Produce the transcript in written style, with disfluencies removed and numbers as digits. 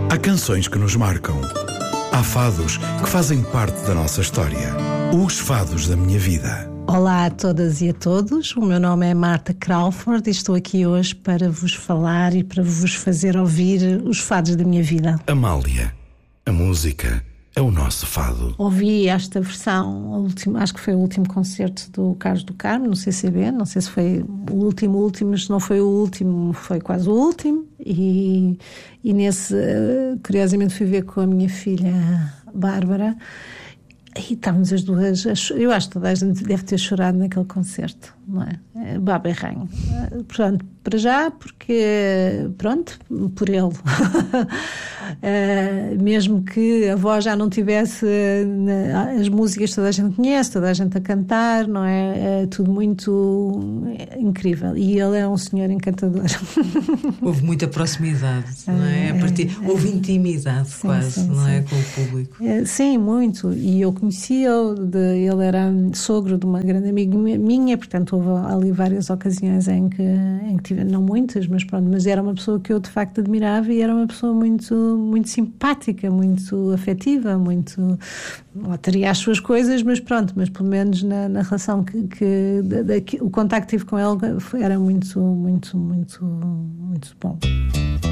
Há canções que nos marcam. Há fados que fazem parte da nossa história. Os fados da minha vida. Olá a todas e a todos, o meu nome é Marta Crawford e estou aqui hoje para vos falar e para vos fazer ouvir os fados da minha vida. Amália, a música é o nosso fado. Ouvi esta versão, acho que foi o último concerto do Carlos do Carmo, no CCB, não sei se foi o último, se não foi o último, foi quase o último, e nesse, curiosamente fui ver com a minha filha Bárbara, e estávamos as duas, eu acho que toda a gente deve ter chorado naquele concerto, não é? Baba e ranho. Portanto, para já, porque, pronto, por ele. Mesmo que a voz já não tivesse as músicas, toda a gente conhece, toda a gente a cantar, não é? É tudo muito incrível. E ele é um senhor encantador. Houve muita proximidade, não é? Houve intimidade, sim, quase, sim, não é? Com o público. Sim, muito. E eu conhecia-o, ele era sogro de uma grande amiga minha, portanto houve ali várias ocasiões em que tive, não muitas, mas pronto, mas era uma pessoa que eu de facto admirava e era uma pessoa muito simpática, muito afetiva, muito, teria as suas coisas, mas pronto, mas pelo menos na relação o contacto que tive com ele era muito bom.